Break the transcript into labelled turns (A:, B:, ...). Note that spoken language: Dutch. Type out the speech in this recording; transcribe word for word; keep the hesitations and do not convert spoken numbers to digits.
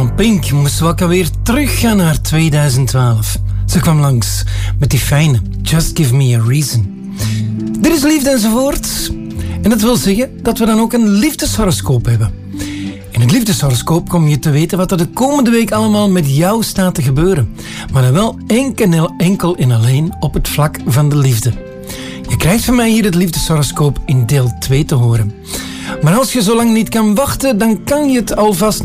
A: van Pink moest ook alweer teruggaan naar tweeduizend twaalf. Ze kwam langs met die fijne Just Give Me a Reason. Dit is Liefde enzovoort. En dat wil zeggen dat we dan ook een liefdeshoroscoop hebben. In het liefdeshoroscoop kom je te weten wat er de komende week allemaal met jou staat te gebeuren. Maar dan wel enkel, enkel en alleen op het vlak van de liefde. Je krijgt van mij hier het liefdeshoroscoop in deel twee te horen. Maar als je zo lang niet kan wachten, dan kan je het alvast